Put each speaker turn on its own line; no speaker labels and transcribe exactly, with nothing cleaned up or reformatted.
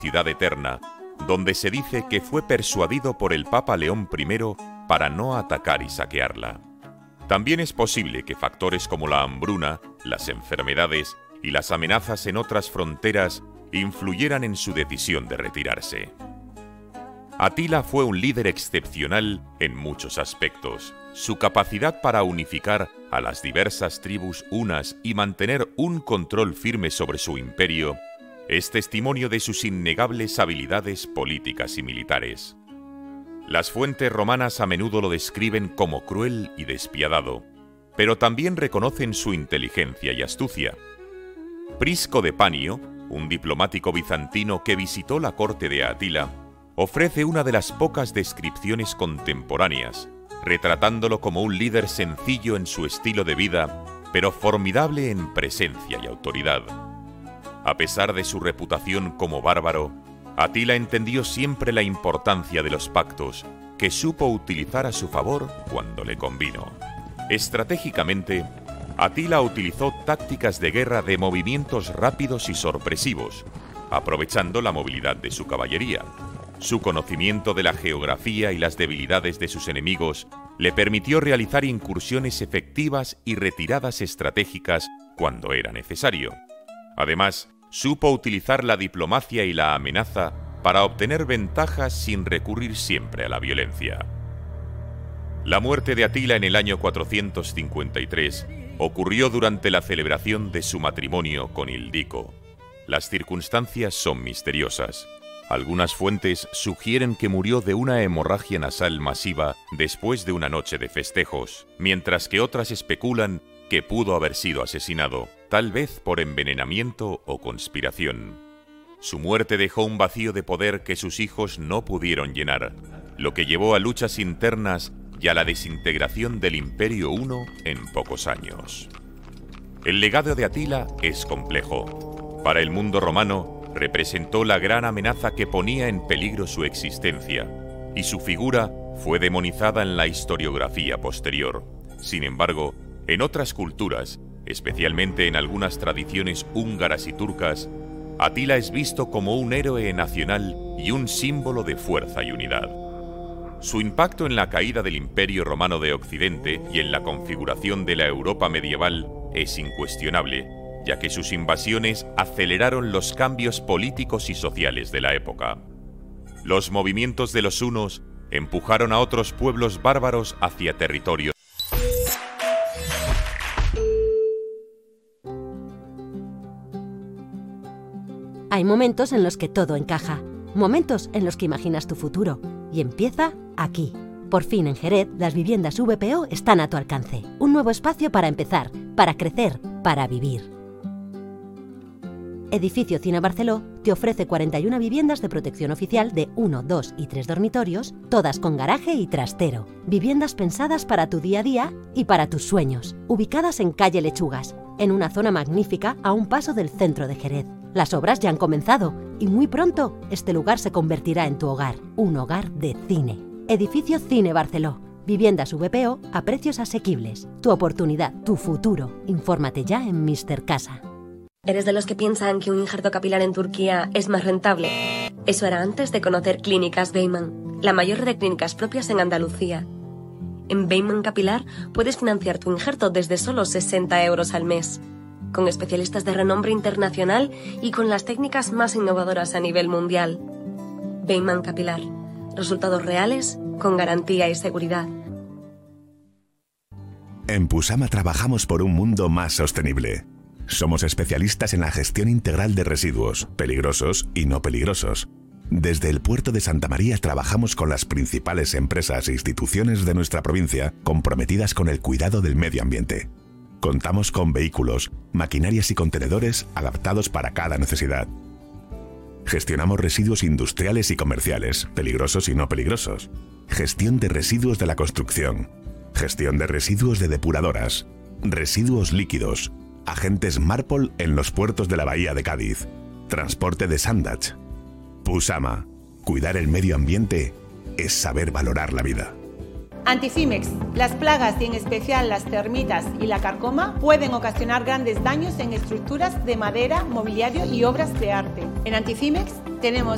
ciudad eterna, donde se dice que fue persuadido por el Papa León primero para no atacar y saquearla. También es posible que factores como la hambruna, las enfermedades y las amenazas en otras fronteras influyeran en su decisión de retirarse. Atila fue un líder excepcional en muchos aspectos. Su capacidad para unificar a las diversas tribus unas y mantener un control firme sobre su imperio es testimonio de sus innegables habilidades políticas y militares. Las fuentes romanas a menudo lo describen como cruel y despiadado, pero también reconocen su inteligencia y astucia. Prisco de Panio, un diplomático bizantino que visitó la corte de Atila, ofrece una de las pocas descripciones contemporáneas, retratándolo como un líder sencillo en su estilo de vida, pero formidable en presencia y autoridad. A pesar de su reputación como bárbaro, Atila entendió siempre la importancia de los pactos, que supo utilizar a su favor cuando le convino. Estratégicamente, Atila utilizó tácticas de guerra de movimientos rápidos y sorpresivos, aprovechando la movilidad de su caballería. Su conocimiento de la geografía y las debilidades de sus enemigos le permitió realizar incursiones efectivas y retiradas estratégicas cuando era necesario. Además, supo utilizar la diplomacia y la amenaza para obtener ventajas sin recurrir siempre a la violencia. La muerte de Atila en el año cuatrocientos cincuenta y tres ocurrió durante la celebración de su matrimonio con Ildico. Las circunstancias son misteriosas. Algunas fuentes sugieren que murió de una hemorragia nasal masiva después de una noche de festejos, mientras que otras especulan que pudo haber sido asesinado, tal vez por envenenamiento o conspiración. Su muerte dejó un vacío de poder que sus hijos no pudieron llenar, lo que llevó a luchas internas y a la desintegración del Imperio Huno en pocos años. El legado de Atila es complejo. Para el mundo romano, representó la gran amenaza que ponía en peligro su existencia, y su figura fue demonizada en la historiografía posterior. Sin embargo, en otras culturas, especialmente en algunas tradiciones húngaras y turcas, Atila es visto como un héroe nacional y un símbolo de fuerza y unidad. Su impacto en la caída del Imperio Romano de Occidente y en la configuración de la Europa medieval es incuestionable, ya que sus invasiones aceleraron los cambios políticos y sociales de la época. Los movimientos de los hunos empujaron a otros pueblos bárbaros hacia territorios.
Hay momentos en los que todo encaja, momentos en los que imaginas tu futuro, y empieza aquí. Por fin en Jerez, las viviendas V P O están a tu alcance. Un nuevo espacio para empezar, para crecer, para vivir. Edificio Cine Barceló te ofrece cuarenta y una viviendas de protección oficial de uno, dos y tres dormitorios, todas con garaje y trastero. Viviendas pensadas para tu día a día y para tus sueños. Ubicadas en calle Lechugas, en una zona magnífica a un paso del centro de Jerez. Las obras ya han comenzado y muy pronto este lugar se convertirá en tu hogar, un hogar de cine. Edificio Cine Barceló. Viviendas V P O a precios asequibles. Tu oportunidad, tu futuro. Infórmate ya en míster Casa.
¿Eres de los que piensan que un injerto capilar en Turquía es más rentable? Eso era antes de conocer Clínicas Beyman, la mayor red de clínicas propias en Andalucía. En Beyman Capilar puedes financiar tu injerto desde solo sesenta euros al mes, con especialistas de renombre internacional y con las técnicas más innovadoras a nivel mundial. Beyman Capilar. Resultados reales, con garantía y seguridad.
En Pusama trabajamos por un mundo más sostenible. Somos especialistas en la gestión integral de residuos, peligrosos y no peligrosos. Desde el puerto de Santa María trabajamos con las principales empresas e instituciones de nuestra provincia comprometidas con el cuidado del medio ambiente. Contamos con vehículos, maquinarias y contenedores adaptados para cada necesidad. Gestionamos residuos industriales y comerciales, peligrosos y no peligrosos. Gestión de residuos de la construcción. Gestión de residuos de depuradoras. Residuos líquidos. Agentes Marpol en los puertos de la Bahía de Cádiz. Transporte de Sandach. Pusama. Cuidar el medio ambiente es saber valorar la vida.
Antifimex. Las plagas y en especial las termitas y la carcoma pueden ocasionar grandes daños en estructuras de madera, mobiliario y obras de arte. En Antifimex tenemos